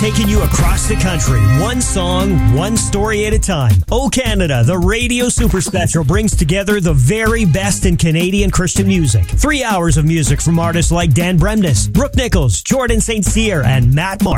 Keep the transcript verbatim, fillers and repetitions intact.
taking you across the country, one song, one story at a time. Oh Canada, the Radio Super Special brings together the very best in Canadian Christian music. Three hours of music from artists like Dan Bremnes, Brooke Nichols, Jordan Saint Cyr, and Matt Mark.